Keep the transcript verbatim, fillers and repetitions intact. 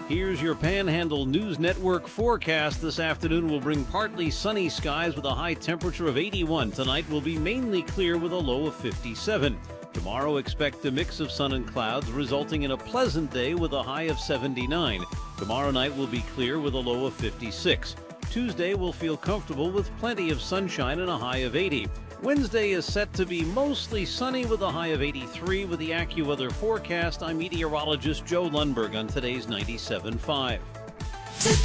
Here's your Panhandle News Network forecast. This afternoon will bring partly sunny skies with a high temperature of eighty-one. Tonight will be mainly clear with a low of fifty-seven. Tomorrow, expect a mix of sun and clouds, resulting in a pleasant day with a high of seventy-nine. Tomorrow night will be clear with a low of fifty-six. Tuesday will feel comfortable with plenty of sunshine and a high of eighty. Wednesday is set to be mostly sunny with a high of eighty-three. With the AccuWeather forecast, I'm meteorologist Joe Lundberg on today's ninety-seven point five.